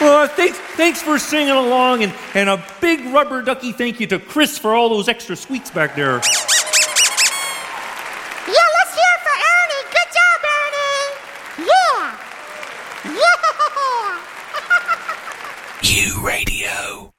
Well, thanks for singing along, and a big rubber ducky thank you to Chris for all those extra squeaks back there. Yeah, let's hear it for Ernie. Good job, Ernie. Yeah. Yeah. Q Radio.